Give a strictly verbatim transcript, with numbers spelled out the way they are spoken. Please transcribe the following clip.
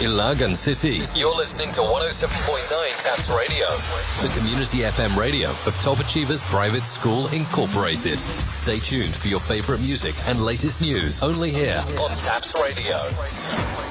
Ilagan City. You're listening to one oh seven point nine Taps Radio, the community F M radio of Top Achievers Private School Incorporated. Stay tuned for your favorite music and latest news only here on Taps Radio.